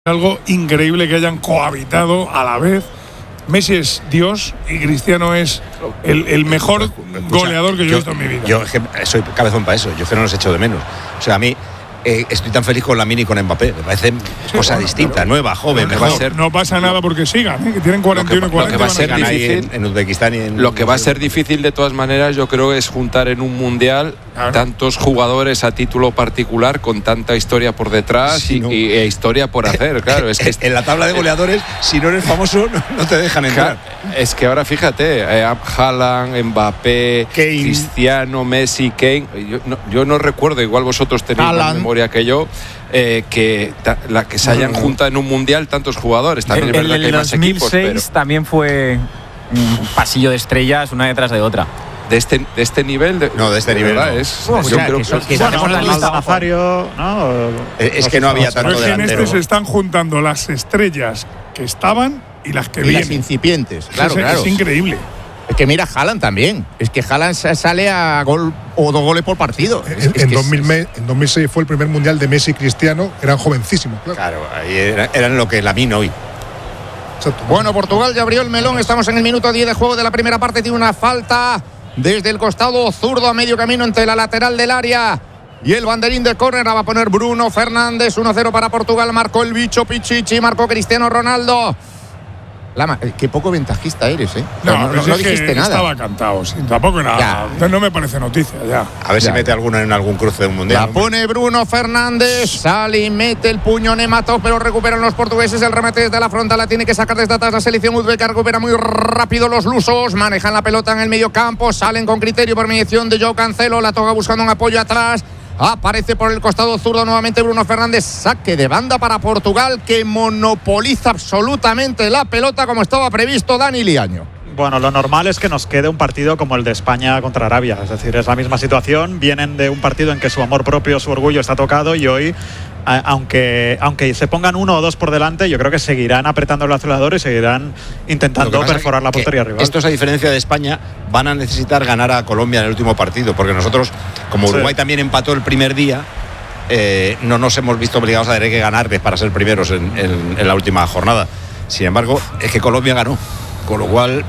Algo increíble que hayan cohabitado a la vez. Messi es Dios y Cristiano es el mejor goleador que yo he visto en mi vida. Yo soy cabezón para eso, yo que no los echo de menos. O sea, a mí estoy tan feliz con Lamine y con Mbappé. Me parece cosa distinta, nueva, joven, mejor. No pasa nada porque sigan, que tienen 41 y 40. Lo que va a ser difícil en Uzbekistán y en lo que va a ser difícil de todas maneras, yo creo, es juntar en un mundial tantos jugadores a título particular con tanta historia por detrás e historia por hacer. Claro, es que en la tabla de goleadores, si no eres famoso, no te dejan entrar. Es que ahora fíjate, Haaland, Mbappé, Kane. Cristiano, Messi, Kane. Yo no recuerdo, igual vosotros tenéis más memoria que yo, que se hayan juntado en un mundial tantos jugadores. También es verdad que hay más equipos. El 2006 también fue un pasillo de estrellas una detrás de otra. De este nivel no, de este nivel verdad, no. Yo creo que la lista Nazario, ¿no? Es que no había tanto delantero. Se están juntando las estrellas que estaban y las que vienen. Las incipientes, claro. Es increíble. Es que mira, Haaland también. Es que Haaland sale a gol o 2 goles por partido. En 2006 fue el primer mundial de Messi y Cristiano. Eran jovencísimos, claro. Ahí eran lo que Lamine hoy. Exacto. Bueno, Portugal ya abrió el melón. Estamos en el minuto 10 de juego de la primera parte. Tiene una falta desde el costado zurdo a medio camino entre la lateral del área y el banderín de córner. Va a poner Bruno Fernández. 1-0 para Portugal. Marcó el bicho Pichichi. Marcó Cristiano Ronaldo. Lama, qué poco ventajista eres, ¿eh? No dijiste nada. Estaba cantado, sí, tampoco nada. No me parece noticia, ya. A ver si mete alguna en algún cruce de un mundial. La pone Bruno Fernández, sale y mete el puño Nematov, pero recuperan los portugueses. El remate desde la frontal la tiene que sacar desde atrás la selección uzbeka. Recupera muy rápido los lusos, manejan la pelota en el medio campo, salen con criterio por mediación de Joao Cancelo. La toca buscando un apoyo atrás. Aparece por el costado zurdo nuevamente Bruno Fernández. Saque de banda para Portugal, que monopoliza absolutamente la pelota como estaba previsto Dani Liaño. Bueno, lo normal es que nos quede un partido como el de España contra Arabia. Es decir, es la misma situación. Vienen de un partido en que su amor propio, su orgullo está tocado y hoy, aunque se pongan 1 o 2 por delante, yo creo que seguirán apretando el acelerador y seguirán intentando perforar la portería rival. Estos, a diferencia de España, van a necesitar ganar a Colombia en el último partido, porque nosotros, como Uruguay también empató el primer día, no nos hemos visto obligados a tener que ganarles para ser primeros en la última jornada. Sin embargo, es que Colombia ganó. Con lo cual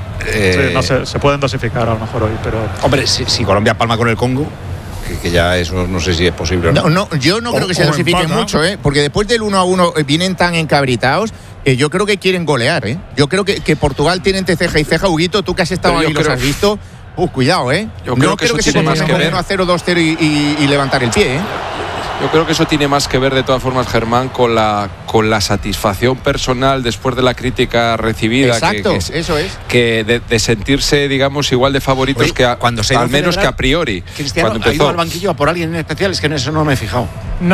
se pueden dosificar a lo mejor hoy, pero hombre, si Colombia palma con el Congo, que ya eso no sé si es posible. No, yo no creo que se dosifiquen mucho, porque después del 1-1 vienen tan encabritados que yo creo que quieren golear, Yo creo que Portugal tiene entre ceja y ceja. Huguito, tú que has estado ahí y los has visto, cuidado, Yo creo que se consigan con 1-0, 2-0 y levantar el pie, Yo creo que eso tiene más que ver, de todas formas, Germán, con la satisfacción personal después de la crítica recibida. Exacto, eso es. Que de sentirse, digamos, igual de favoritos. Oye, al menos que a priori. Cristiano ha ido al banquillo a por alguien en especial, es que en eso no me he fijado.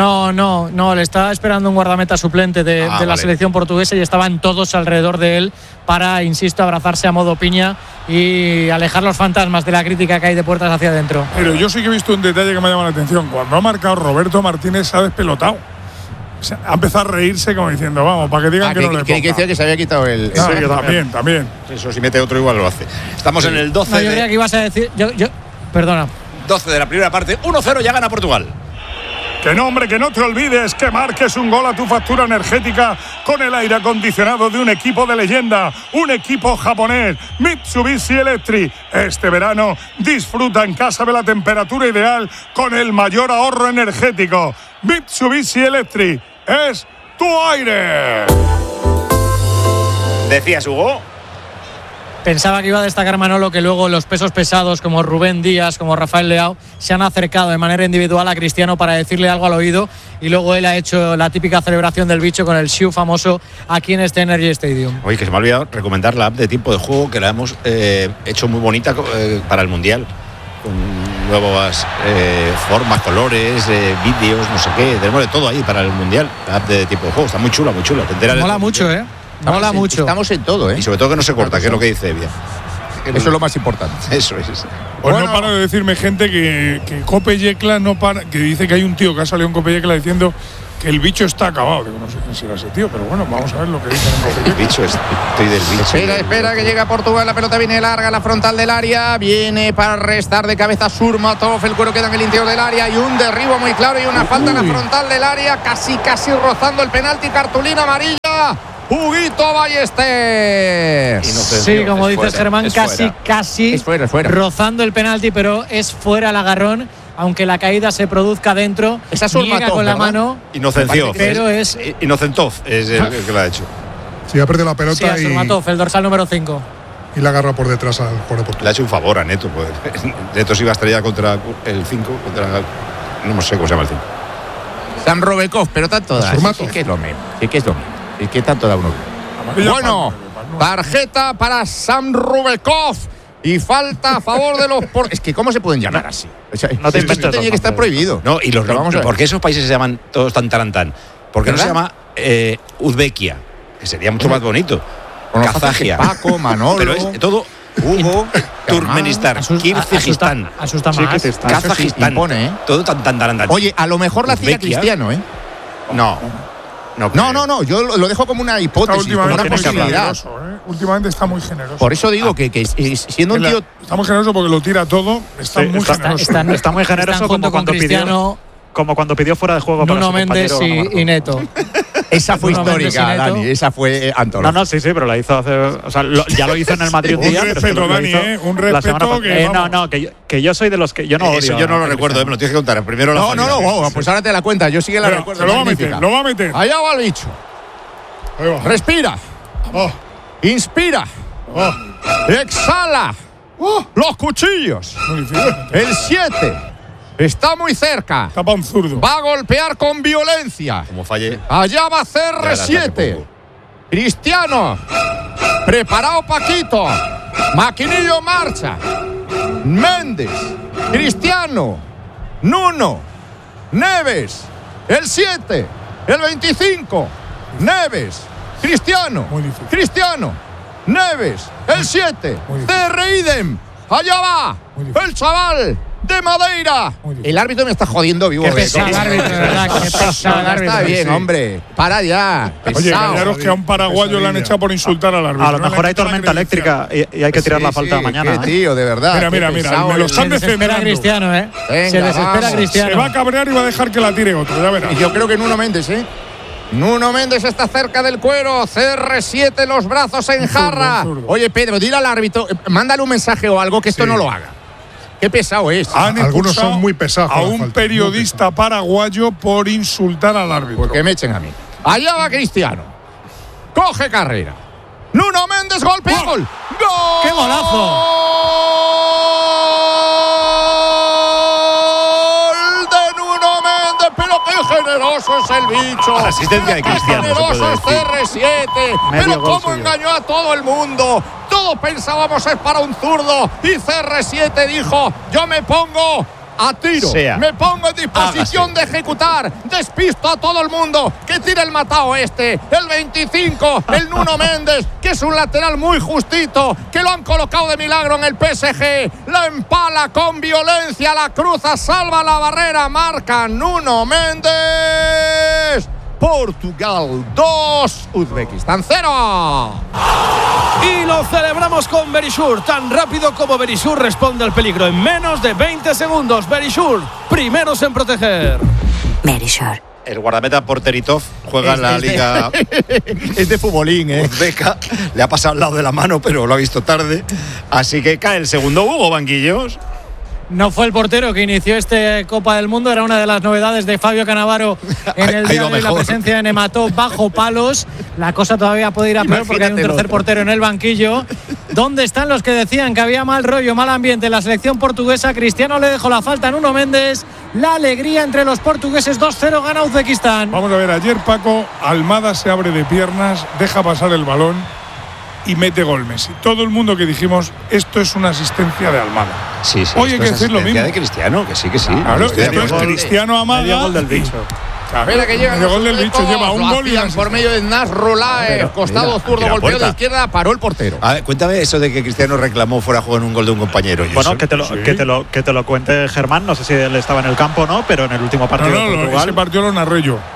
No, le estaba esperando un guardameta suplente de la selección portuguesa y estaban todos alrededor de él para, insisto, abrazarse a modo piña y alejar los fantasmas de la crítica que hay de puertas hacia adentro. Pero yo sí que he visto un detalle que me ha llamado la atención. Cuando ha marcado Roberto Martínez, se ha despelotado. O sea, ha empezado a reírse como diciendo, vamos, para que digan que no le ponga. Que decía que se había quitado el... También. Eso, si mete otro igual lo hace. Estamos en el 12 yo creía que ibas a decir... Perdona. 12 de la primera parte, 1-0, ya gana Portugal. Que no, hombre, que no te olvides que marques un gol a tu factura energética con el aire acondicionado de un equipo de leyenda, un equipo japonés, Mitsubishi Electric. Este verano disfruta en casa de la temperatura ideal con el mayor ahorro energético. Mitsubishi Electric es tu aire. ¿Decías, Hugo? Pensaba que iba a destacar Manolo que luego los pesos pesados como Rubén Díaz, como Rafael Leao, se han acercado de manera individual a Cristiano para decirle algo al oído y luego él ha hecho la típica celebración del bicho con el Shiu famoso aquí en este Energy Stadium. Oye, que se me ha olvidado recomendar la app de tiempo de juego, que la hemos hecho muy bonita para el Mundial, con nuevas formas, colores, vídeos, no sé qué, tenemos de todo ahí para el Mundial. La app de tiempo de juego está muy chula, muy chula. Mola mucho, Mola mucho. Estamos en todo, Y sobre todo que no se corta, que es lo que dice Evia. Eso es lo más importante. Eso es. Pues no para de decirme gente que Cope Yecla no para, que dice que hay un tío que ha salido en Cope Yecla diciendo que el bicho está acabado. Digo, no sé quién será ese tío, pero bueno, vamos a ver lo que dicen en El bicho, estoy del bicho. Espera que llega Portugal, la pelota viene larga, la frontal del área, viene para restar de cabeza Surmatov, el cuero queda en el interior del área y un derribo muy claro y una falta en la frontal del área, casi rozando el penalti, cartulina amarilla. Huguito Ballester. Sí, como dices, Germán, casi es fuera. rozando el penalti, pero es fuera el agarrón, aunque la caída se produzca dentro. Esa es niega con la mano. Inocencio. Pero es Inocentov es el que lo ha hecho. Sí, ha perdido la pelota. Sí, a Surmatov, el dorsal número 5. Y la agarra por detrás al jugador de Portugal. Le ha hecho un favor a Neto. Pues. Neto se iba a estrellar contra el 5, no sé cómo se llama el 5. San Robekov, pero tanto da. Surmatov. Sí, que es lo mismo. ¿Y qué tanto da uno? Bueno, tarjeta para Sam Rubekov y falta a favor de los es que ¿cómo se pueden llamar así? O sea, no te inventes esto tenía que estar prohibido. No, y vamos a ver. ¿por qué esos países se llaman todos tan? ¿Por qué no se llama Uzbekia? Que sería mucho más bonito. Kazajia. Paco, Manolo. Pero es todo Hugo, Turkmenistán, Kirguistán, Asusta más. Kazajistán. Impone, ¿eh? Todo tan. Oye, a lo mejor la hacía Cristiano, ¿eh? No, yo lo dejo como una hipótesis, como una posibilidad. Últimamente está muy generoso. Por eso digo que siendo un tío. Está muy generoso porque lo tira todo. Está muy generoso. Está muy generoso como cuando pidió fuera de juego para Nuno Méndez y Neto. Esa fue histórica, Dani. Esa fue antológica. No, sí, pero la hizo hace. O sea, ya lo hizo en el Madrid un día. Un respeto, Dani, un respeto que yo soy de los que. Yo no odio. Eso yo no lo recuerdo, me lo tienes que contar. Primero la No, pues ahora te la cuenta. Yo sigue la recuerdo. Lo va a meter. Allá va el bicho. Respira. Inspira. Exhala. Los cuchillos. El 7. Está muy cerca. Está para un zurdo. Va a golpear con violencia. Como falle. Allá va CR7. Cristiano. Preparado Paquito. Maquinillo en marcha. Méndez. Cristiano. Nuno. Neves. El 7. El 25. Neves. Cristiano. Cristiano. Neves. El 7. CR idem. Allá va. El chaval de Madeira. El árbitro me está jodiendo vivo. Qué pesado el árbitro, de verdad. Qué pesado el árbitro. Está bien, hombre. Para ya. Oye, callaros que a un paraguayo le han echado por insultar al árbitro. A lo mejor hay tormenta eléctrica y hay que tirar la falta mañana. Qué tío, de verdad. Mira. Me lo están defendiendo. Cristiano, ¿eh? Se desespera Cristiano. Se va a cabrear y va a dejar que la tire otro. Ya verás. Yo creo que Nuno Méndez, ¿eh? Nuno Méndez está cerca del cuero. CR7, los brazos en jarra. Oye, Pedro, dile al árbitro, mándale un mensaje o algo que esto no lo haga. Qué pesado es. Algunos son muy pesados. A un periodista paraguayo por insultar al árbitro. Porque me echen a mí. Allá va Cristiano. Coge carrera. Nuno Méndez, golpea. ¡Gol! ¡Gol! ¡Qué golazo! Generoso es el bicho. Asistencia de Cristiano. Generoso es CR7. Pero cómo engañó a todo el mundo. Todos pensábamos es para un zurdo. Y CR7 dijo: yo me pongo a tiro. Me pongo en disposición de ejecutar. Despisto a todo el mundo. Que tire el matao este. El 25, el Nuno Méndez, que es un lateral muy justito. Que lo han colocado de milagro en el PSG. La empala con violencia. La cruza, salva la barrera. Marca Nuno Méndez. Portugal 2, Uzbekistán 0. Y lo celebramos con Verisur. Tan rápido como Verisur responde al peligro en menos de 20 segundos. Verisur, primeros en proteger. Verisur. El guardameta Porteritov juega en la liga. Es de futbolín, Uzbeka. Le ha pasado al lado de la mano, pero lo ha visto tarde. Así que cae el segundo Hugo, banquillos. No fue el portero que inició este Copa del Mundo, era una de las novedades de Fabio Cannavaro en el día de hoy, la presencia de Nematov bajo palos. La cosa todavía puede ir a peor porque hay un tercer portero en el banquillo. ¿Dónde están los que decían que había mal rollo, mal ambiente en la selección portuguesa? Cristiano le dejó la falta a Nuno Méndez. La alegría entre los portugueses, 2-0 gana Uzbekistán. Vamos a ver, ayer Paco, Almada se abre de piernas, deja pasar el balón y mete gol Messi. Todo el mundo que dijimos, esto es una asistencia de Almada. Sí. Hoy hay que decir lo mismo. De Cristiano, que sí. Claro, esto es Cristiano Amada. Medio gol del bicho. Espera que llega. El gol del bicho lleva un gol y por medio de Nasrullah, costado zurdo, golpeo de izquierda, paró el portero. A ver, cuéntame eso de que Cristiano reclamó fuera de juego en un gol de un compañero. Bueno, que te lo cuente Germán. No sé si él estaba en el campo o no, pero en el último partido de Portugal. Ese partido lo narré yo.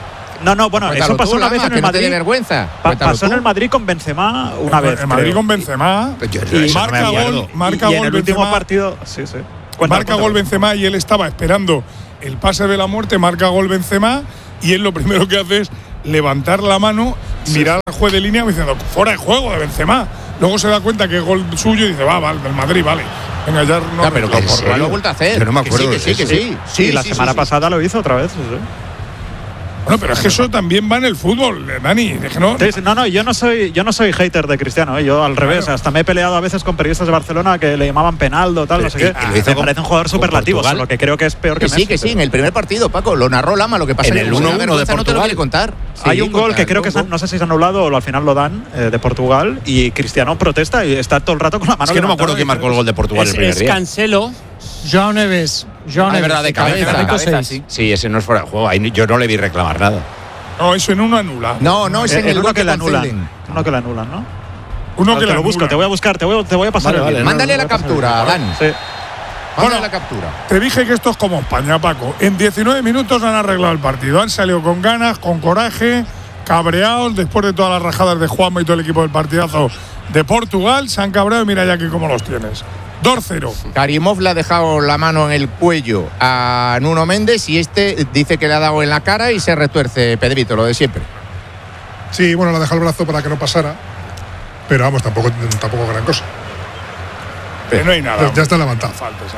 No, bueno, eso pasó una vez en el Madrid. No te dé vergüenza. Pasó en el Madrid con Benzema una vez. En Madrid con Benzema. Y marca gol en el último partido. Sí. Marca gol Benzema y él estaba esperando el pase de la muerte. Marca gol Benzema y él lo primero que hace es levantar la mano, mirar al juez de línea diciendo fuera de juego de Benzema. Luego se da cuenta que es gol suyo y dice va, del Madrid, vale. Venga, ya no. Pero que Portugal lo ha vuelto a hacer. Yo no me acuerdo. Que sí. Sí, la semana pasada lo hizo otra vez. Bueno, pero es que eso también va en el fútbol, Dani. Es que no. No, yo no soy hater de Cristiano, yo al revés. Hasta me he peleado a veces con periodistas de Barcelona que le llamaban penaldo, tal, no sé qué. Me parece un jugador superlativo, lo que creo que es peor que Messi. Que sí, en el primer partido, Paco, lo narró Lama, lo que pasa en el 1-1 de Portugal. No te lo quiere contar. Hay un gol que creo que no sé si se ha anulado o al final lo dan, de Portugal, y Cristiano protesta y está todo el rato con la mano. Es que no me acuerdo quién marcó el gol de Portugal el primer día. Es Cancelo. Joao Neves. Verdad, de cabeza. Sí, ese no es fuera de juego. Ahí yo no le vi reclamar nada. No, eso en uno anula. No, es en el uno que le anulan. Uno que le anulan, ¿no? Uno que te lo busco, te voy a buscar, te voy a pasar. Vale, mándale la captura, Dan. Sí. Mándale la captura. Te dije que esto es como España, Paco. En 19 minutos han arreglado el partido. Han salido con ganas, con coraje, cabreados, después de todas las rajadas de Juanma y todo el equipo del partidazo de Portugal. Se han cabreado y mira ya aquí cómo los tienes. 2-0. Karimov le ha dejado la mano en el cuello a Nuno Méndez y este dice que le ha dado en la cara y se retuerce Pedrito, lo de siempre. Sí, bueno, le ha dejado el brazo para que no pasara, pero vamos, tampoco gran cosa. Pero no hay nada. Ya está levantado.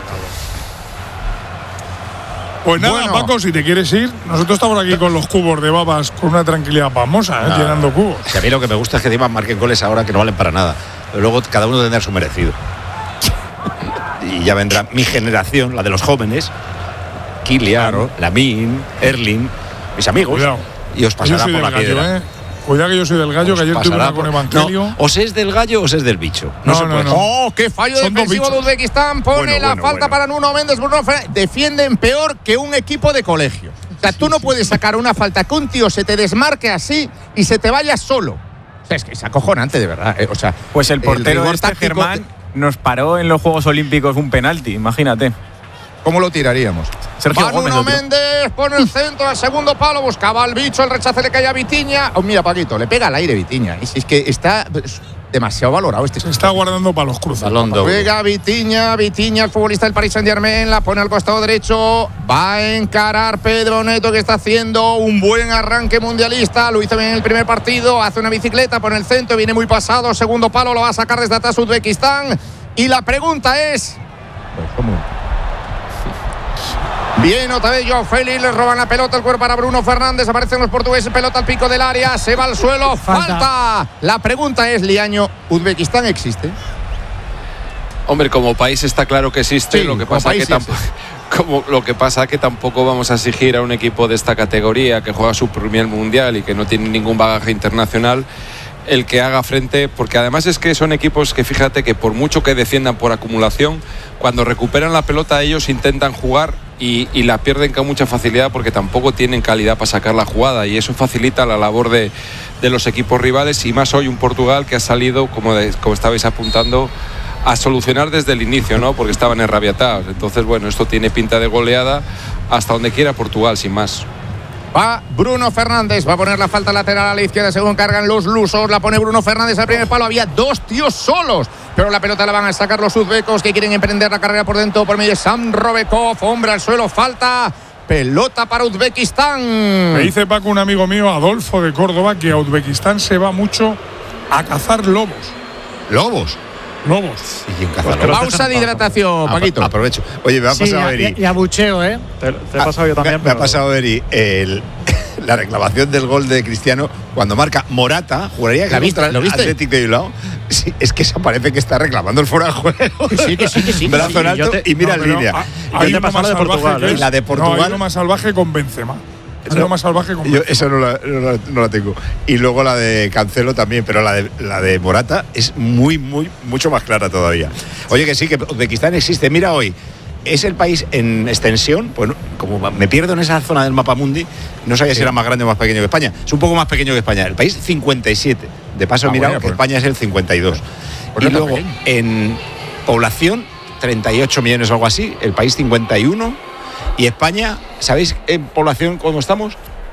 Pues nada, Paco, si te quieres ir, nosotros estamos aquí con los cubos de babas con una tranquilidad pasmosa, llenando cubos. Que a mí lo que me gusta es que encima marquen goles ahora que no valen para nada. Pero luego cada uno tendrá su merecido. Y ya vendrá mi generación, la de los jóvenes, Kylian, Lamine, Erling, mis amigos. Cuidado. Y os pasará por la piedra. Cuidado que yo soy del gallo, que ayer tuve una con Evangelio. No, o se es del gallo o se es del bicho. No, ¡Oh, qué fallo defensivo de Uzbekistán! Pone la falta para Nuno Méndez. Defienden peor que un equipo de colegio. O sea, tú no puedes sacar una falta que un tío se te desmarque así y se te vaya solo. O sea, es que es acojonante, de verdad. O sea, pues el portero de este Germán nos paró en los Juegos Olímpicos un penalti, imagínate. ¿Cómo lo tiraríamos? Sergio Gómez. Nuno Méndez pone el centro al segundo palo, buscaba al bicho, el rechace le cae a Vitinha. Oh, mira, Paquito, le pega al aire Vitinha. Es que está demasiado valorado este. Se está guardando para los cruces. Juega Vitinha, el futbolista del Paris Saint-Germain, la pone al costado derecho. Va a encarar Pedro Neto, que está haciendo un buen arranque mundialista. Lo hizo bien en el primer partido, hace una bicicleta, pone el centro, viene muy pasado, segundo palo, lo va a sacar desde atrás Uzbekistán. Y la pregunta es… ¿Cómo? Bien, otra vez Joao Félix, le roban la pelota, el cuerpo para Bruno Fernández, aparecen los portugueses, pelota al pico del área, se va al suelo, falta. La pregunta es, Liaño, ¿Uzbekistán existe? Hombre, como país está claro que existe, Sí, lo que pasa que tampoco vamos a exigir a un equipo de esta categoría que juega su primer mundial y que no tiene ningún bagaje internacional el que haga frente, porque además es que son equipos que fíjate que por mucho que defiendan por acumulación, cuando recuperan la pelota ellos intentan jugar y la pierden con mucha facilidad porque tampoco tienen calidad para sacar la jugada y eso facilita la labor de los equipos rivales y más hoy un Portugal que ha salido, como estabais apuntando, a solucionar desde el inicio, ¿no? Porque estaban enrabiatados. Entonces, bueno, esto tiene pinta de goleada hasta donde quiera Portugal, sin más. Va Bruno Fernández, va a poner la falta lateral a la izquierda según cargan los lusos, la pone Bruno Fernández al primer palo, había dos tíos solos, pero la pelota la van a sacar los uzbecos que quieren emprender la carrera por dentro por medio de Sam Robekov, hombre al suelo, falta, pelota para Uzbekistán. Me dice Paco, un amigo mío, Adolfo de Córdoba, que a Uzbekistán se va mucho a cazar lobos. ¿Lobos? Lobos. Pausa de hidratación, Paquito. Aprovecho. Oye, me ha pasado Eri. Y abucheo, ¿eh? Te he pasado yo también. Me ha pasado Eri la reclamación del gol de Cristiano cuando marca Morata, juraría que ¿Lo viste? Atlético de Bilbao. Sí, es que esa parece que está reclamando el fuera de juego. Que sí. Brazo en alto y mira en línea. Hay una más de Portugal. Y la de Portugal. Hay una más salvaje con Benzema. Más salvaje con yo esa no la tengo. Y luego la de Cancelo también, pero la de Morata es mucho más clara todavía. Oye, que sí, que Uzbekistán existe. Mira hoy, es el país en extensión, pues como me pierdo en esa zona del mapa mundi, no sabía si era más grande o más pequeño que España. Es un poco más pequeño que España. El país 57. De paso, mira que España es el 52. Y luego, en población, 38 millones o algo así. El país 51. Y España, ¿sabéis en población cómo estamos?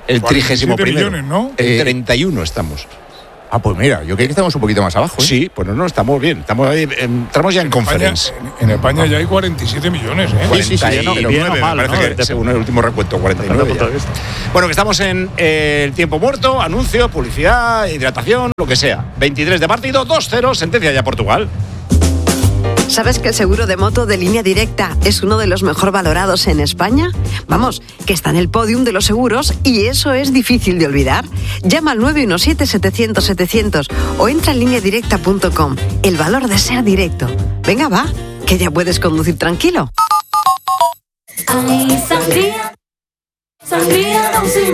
el 31º. millones, ¿no? El 31 estamos. Ah, pues mira, yo creo que estamos un poquito más abajo. Sí, pues no, estamos bien. Entramos ya en conference. En España ya hay 47 millones, ¿eh? 49, me parece que según el último recuento, 49 ya. Bueno, que estamos en el tiempo muerto, anuncio, publicidad, hidratación, lo que sea. 23 de partido, 2-0, sentencia ya Portugal. ¿Sabes que el seguro de moto de Línea Directa es uno de los mejor valorados en España? Vamos, que está en el podium de los seguros y eso es difícil de olvidar. Llama al 917-700-700 o entra en lineadirecta.com. El valor de ser directo. Venga, va, que ya puedes conducir tranquilo. Ay, sangría, sangría,